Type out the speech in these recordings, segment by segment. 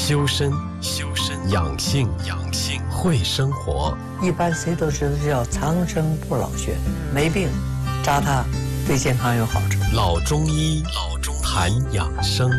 修身养性会生活。 一般谁都知道叫长生不老穴，没病扎它对健康有好处。 老中医谈养生。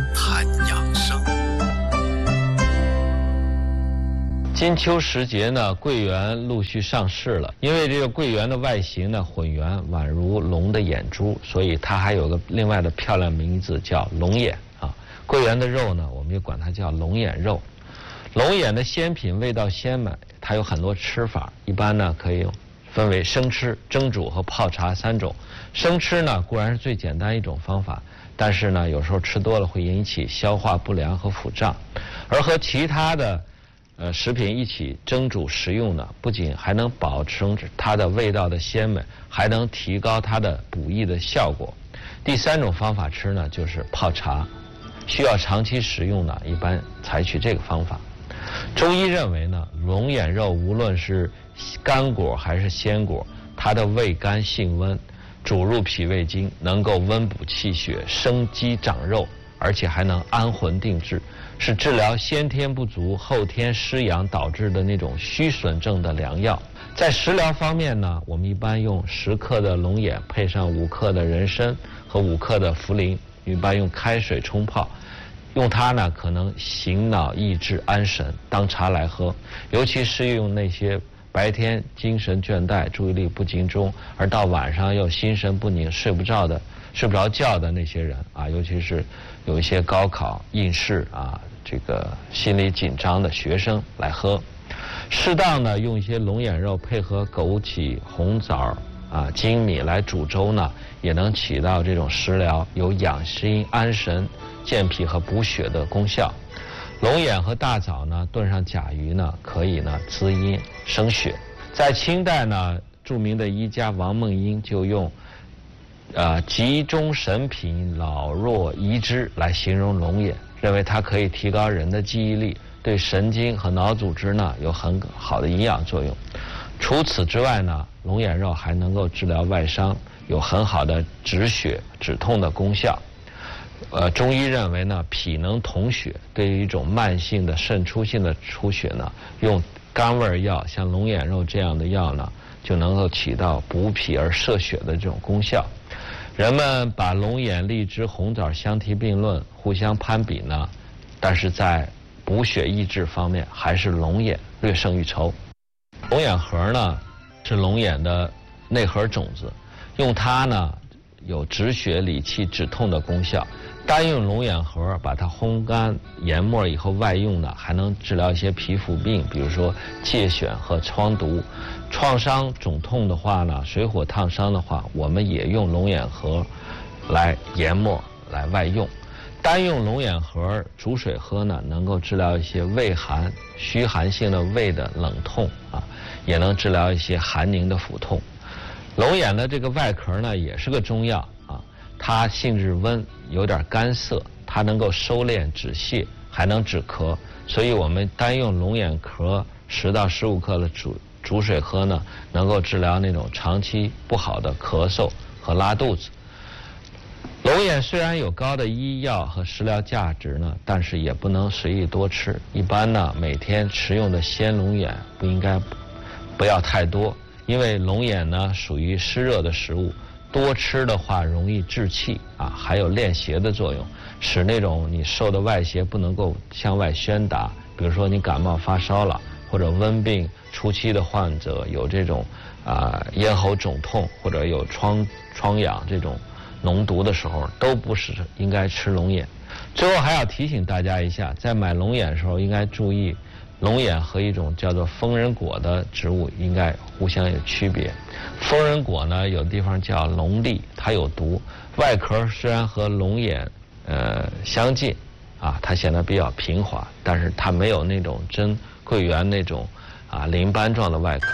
金秋时节呢，桂圆陆续上市了。因为这个桂圆的外形呢浑圆，宛如龙的眼珠，所以它还有个另外的漂亮名字叫龙眼啊。桂圆的肉呢，我们就管它叫龙眼肉。龙眼的鲜品味道鲜美，它有很多吃法，一般呢可以分为生吃、蒸煮和泡茶3种。生吃呢固然是最简单一种方法，但是呢有时候吃多了会引起消化不良和腹胀，而和其他的食品一起蒸煮食用呢，不仅还能保持它的味道的鲜美，还能提高它的补益的效果。第3种方法吃呢，就是泡茶，需要长期食用呢，一般采取这个方法。中医认为呢，龙眼肉无论是干果还是鲜果，它的味甘性温，煮入脾胃经，能够温补气血、生肌长肉，而且还能安魂定志，是治疗先天不足后天失养导致的那种虚损症的良药。在食疗方面呢，我们一般用10克的龙眼配上5克的人参和5克的茯苓，一般用开水冲泡，用它呢可能醒脑益智安神，当茶来喝。尤其适用那些白天精神倦怠、注意力不集中，而到晚上又心神不宁、睡不着觉的那些人啊，尤其是有一些高考应试啊，这个心理紧张的学生来喝。适当的用一些龙眼肉配合枸杞、红枣啊、粳米来煮粥呢，也能起到这种食疗有养心安神、健脾和补血的功效。龙眼和大枣呢炖上甲鱼呢，可以呢滋阴生血。在清代呢，著名的医家王梦英就用急中神品、老弱宜之来形容龙眼，认为它可以提高人的记忆力，对神经和脑组织呢有很好的营养作用。除此之外呢，龙眼肉还能够治疗外伤，有很好的止血止痛的功效。中医认为呢，脾能统血，对于一种慢性的肾出性的出血呢，用甘味药，像龙眼肉这样的药呢，就能够起到补脾而摄血的这种功效。人们把龙眼、荔枝、红枣相提并论，互相攀比呢，但是在补血益智方面，还是龙眼略胜一筹。龙眼核呢，是龙眼的内核种子，用它呢有止血理气止痛的功效。单用龙眼核把它烘干研末以后外用呢，还能治疗一些皮肤病，比如说疥癣和疮毒。创伤肿痛的话呢，水火烫伤的话，我们也用龙眼核来研末来外用。单用龙眼核煮水喝呢，能够治疗一些胃寒、虚寒性的胃的冷痛啊，也能治疗一些寒凝的腹痛。龙眼的这个外壳呢，也是个中药啊，它性质温，有点干涩，它能够收敛止泻，还能止咳，所以我们单用龙眼壳10到15克的煮水喝呢，能够治疗那种长期不好的咳嗽和拉肚子。龙眼虽然有高的医药和食疗价值呢，但是也不能随意多吃。一般呢，每天食用的鲜龙眼不要太多，因为龙眼呢属于湿热的食物，多吃的话容易滞气啊，还有练邪的作用，使那种你受的外邪不能够向外宣达。比如说你感冒发烧了，或者温病初期的患者有这种咽喉肿痛或者有疮疡这种脓毒的时候，都不是应该吃龙眼。最后还要提醒大家一下，在买龙眼的时候应该注意，龙眼和一种叫做疯人果的植物应该互相有区别。疯人果呢，有的地方叫龙利，它有毒，外壳虽然和龙眼相近啊，它显得比较平滑，但是它没有那种真桂圆那种鳞斑状的外壳。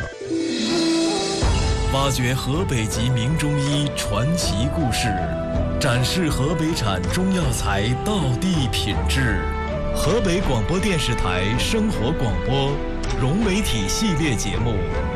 挖掘河北籍名中医传奇故事，展示河北产中药材道地品质。河北广播电视台生活广播融媒体系列节目《